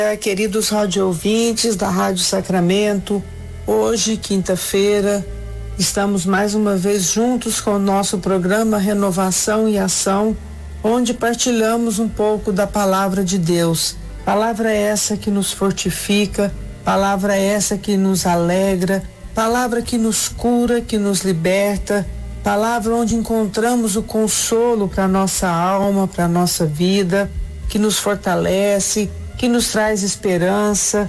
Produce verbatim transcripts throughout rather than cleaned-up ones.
É, queridos rádio ouvintes da Rádio Sacramento, hoje, quinta-feira, estamos mais uma vez juntos com o nosso programa Renovação e Ação, onde partilhamos um pouco da palavra de Deus. Palavra essa que nos fortifica, palavra essa que nos alegra, palavra que nos cura, que nos liberta, palavra onde encontramos o consolo para nossa alma, para nossa vida, que nos fortalece, que nos traz esperança.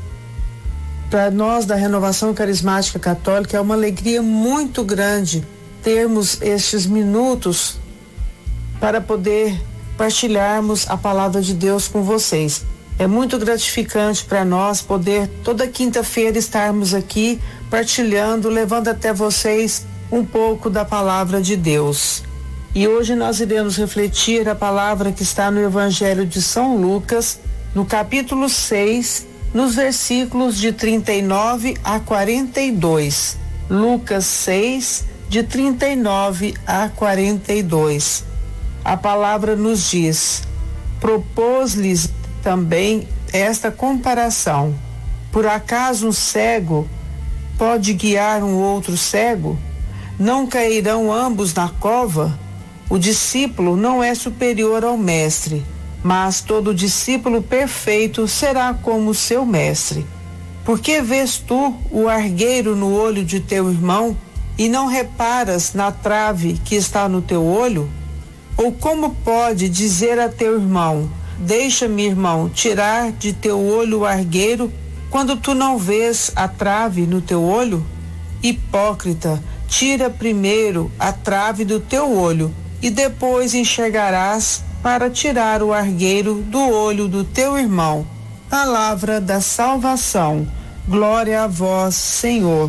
Para nós da Renovação Carismática Católica é uma alegria muito grande termos estes minutos para poder partilharmos a palavra de Deus com vocês. É muito gratificante para nós poder toda quinta-feira estarmos aqui partilhando, levando até vocês um pouco da palavra de Deus. E hoje nós iremos refletir a palavra que está no Evangelho de São Lucas, no capítulo seis, nos versículos de trinta e nove a quarenta e dois. Lucas seis, de trinta e nove a quarenta e dois. A palavra nos diz: propôs-lhes também esta comparação. Por acaso um cego pode guiar um outro cego? Não cairão ambos na cova? O discípulo não é superior ao mestre, mas todo discípulo perfeito será como seu mestre. Por que vês tu o argueiro no olho de teu irmão e não reparas na trave que está no teu olho? Ou como pode dizer a teu irmão: deixa-me, irmão, tirar de teu olho o argueiro, quando tu não vês a trave no teu olho? Hipócrita, tira primeiro a trave do teu olho, e depois enxergarás para tirar o argueiro do olho do teu irmão. Palavra da salvação. Glória a vós, Senhor.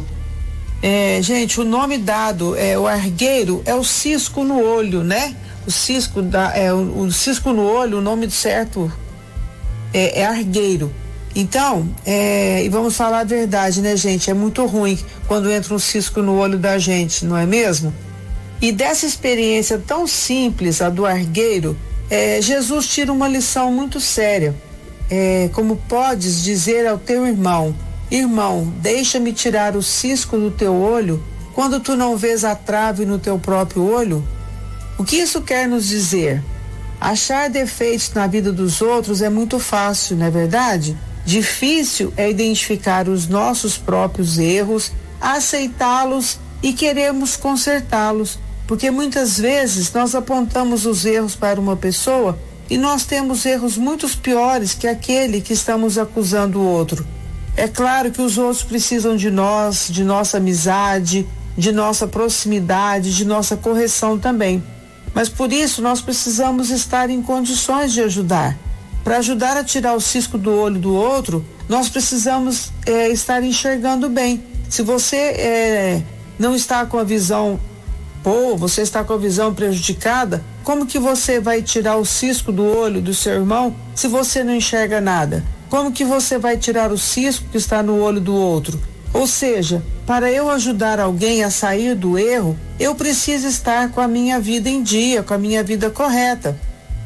É, gente, o nome dado é o argueiro, é o cisco no olho, né? O cisco da, é o, o cisco no olho, o nome certo é, é argueiro. Então, é, e vamos falar a verdade, né, gente? É muito ruim quando entra um cisco no olho da gente, não é mesmo? E dessa experiência tão simples, a do argueiro, é, Jesus tira uma lição muito séria. É, como podes dizer ao teu irmão: irmão, deixa-me tirar o cisco do teu olho, quando tu não vês a trave no teu próprio olho? O que isso quer nos dizer? Achar defeitos na vida dos outros é muito fácil, não é verdade? Difícil é identificar os nossos próprios erros, aceitá-los e queremos consertá-los, porque muitas vezes nós apontamos os erros para uma pessoa e nós temos erros muito piores que aquele que estamos acusando o outro. É claro que os outros precisam de nós, de nossa amizade, de nossa proximidade, de nossa correção também. Mas por isso nós precisamos estar em condições de ajudar. Para ajudar a tirar o cisco do olho do outro, nós precisamos é, estar enxergando bem. Se você é, não está com a visão boa, você está com a visão prejudicada, como que você vai tirar o cisco do olho do seu irmão se você não enxerga nada? Como que você vai tirar o cisco que está no olho do outro? Ou seja, para eu ajudar alguém a sair do erro, eu preciso estar com a minha vida em dia, com a minha vida correta.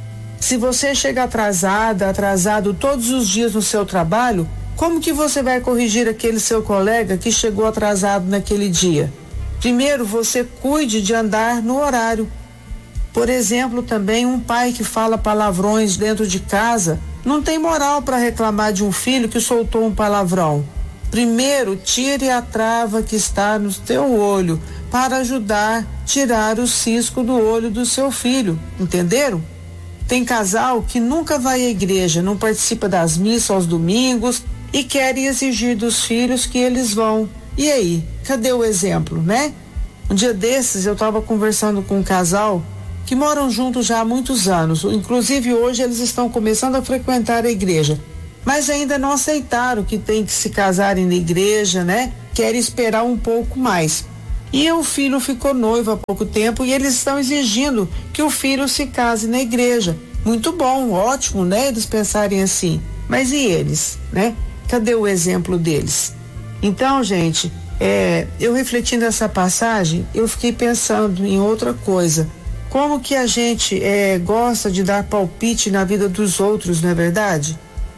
Se você chega atrasada, atrasado todos os dias no seu trabalho, como que você vai corrigir aquele seu colega que chegou atrasado naquele dia? Primeiro, você cuide de andar no horário. Por exemplo, também um pai que fala palavrões dentro de casa não tem moral para reclamar de um filho que soltou um palavrão. Primeiro, tire a trava que está no teu olho para ajudar a tirar o cisco do olho do seu filho, entenderam? Tem casal que nunca vai à igreja, não participa das missas aos domingos e quer exigir dos filhos que eles vão. E aí, cadê o exemplo, né? Um dia desses eu estava conversando com um casal que moram juntos já há muitos anos, inclusive hoje eles estão começando a frequentar a igreja, mas ainda não aceitaram que tem que se casarem na igreja, né? Querem esperar um pouco mais. E o filho ficou noivo há pouco tempo e eles estão exigindo que o filho se case na igreja. Muito bom, ótimo, né? Eles pensarem assim. Mas e eles, né? Cadê o exemplo deles? Então, gente, é, eu refletindo essa passagem, eu fiquei pensando em outra coisa. Como que a gente é, gosta de dar palpite na vida dos outros, não é verdade?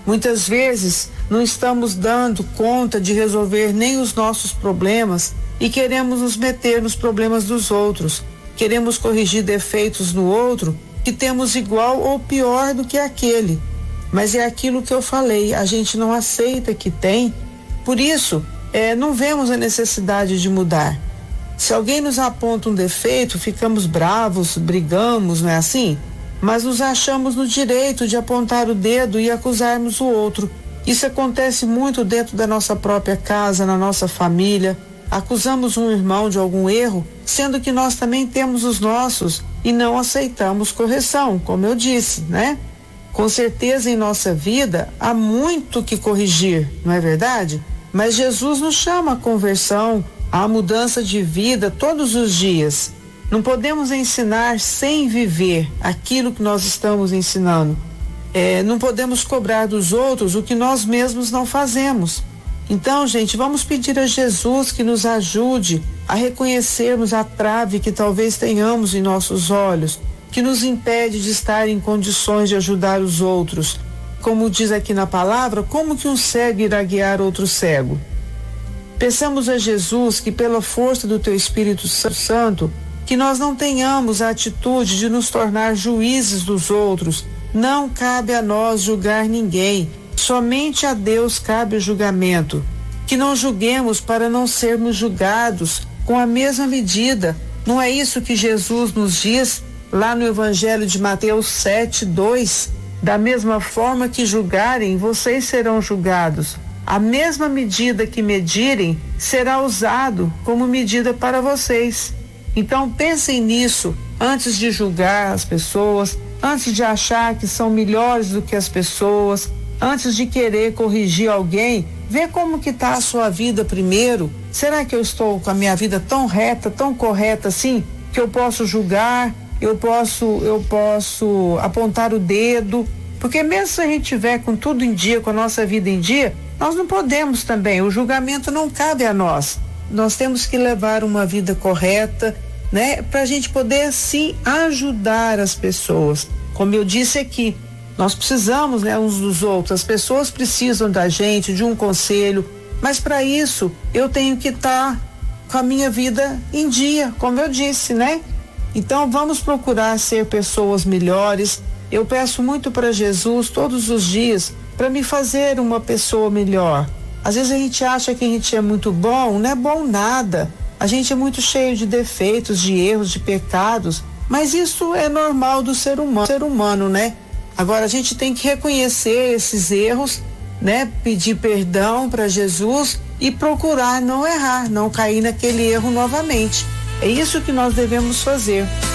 Muitas vezes não estamos dando conta de resolver nem os nossos problemas e queremos nos meter nos problemas dos outros. Queremos corrigir defeitos no outro que temos igual ou pior do que aquele. Mas é aquilo que eu falei, a gente não aceita que tem, por isso é, não vemos a necessidade de mudar. Se alguém nos aponta um defeito, ficamos bravos, brigamos, não é assim? Mas nos achamos no direito de apontar o dedo e acusarmos o outro. Isso acontece muito dentro da nossa própria casa, na nossa família. Acusamos um irmão de algum erro, sendo que nós também temos os nossos e não aceitamos correção, como eu disse, né? Com certeza em nossa vida há muito que corrigir, não é verdade? Mas Jesus nos chama à conversão, à mudança de vida todos os dias. Não podemos ensinar sem viver aquilo que nós estamos ensinando. É, não podemos cobrar dos outros o que nós mesmos não fazemos. Então, gente, vamos pedir a Jesus que nos ajude a reconhecermos a trave que talvez tenhamos em nossos olhos, que nos impede de estar em condições de ajudar os outros. Como diz aqui na palavra, como que um cego irá guiar outro cego? Peçamos a Jesus que, pela força do teu Espírito Santo, que nós não tenhamos a atitude de nos tornar juízes dos outros. Não cabe a nós julgar ninguém, somente a Deus cabe o julgamento. Que não julguemos para não sermos julgados com a mesma medida. Não é isso que Jesus nos diz lá no Evangelho de Mateus sete, dois? Da mesma forma que julgarem, vocês serão julgados. A mesma medida que medirem será usado como medida para vocês. Então pensem nisso antes de julgar as pessoas, antes de achar que são melhores do que as pessoas, antes de querer corrigir alguém. Vê como que está a sua vida primeiro. Será que eu estou com a minha vida tão reta, tão correta assim, que eu posso julgar, eu posso, eu posso apontar o dedo? Porque mesmo se a gente tiver com tudo em dia, com a nossa vida em dia, nós não podemos também, o julgamento não cabe a nós. Nós temos que levar uma vida correta, né? Para a gente poder sim ajudar as pessoas. Como eu disse aqui, nós precisamos, né, uns dos outros, as pessoas precisam da gente, de um conselho, mas para isso eu tenho que estar com a minha vida em dia, como eu disse, né? Então vamos procurar ser pessoas melhores. Eu peço muito para Jesus todos os dias para me fazer uma pessoa melhor. Às vezes a gente acha que a gente é muito bom, não é bom nada. A gente é muito cheio de defeitos, de erros, de pecados, mas isso é normal do ser humano, ser humano, né? Agora a gente tem que reconhecer esses erros, né? Pedir perdão para Jesus e procurar não errar, não cair naquele erro novamente. É isso que nós devemos fazer.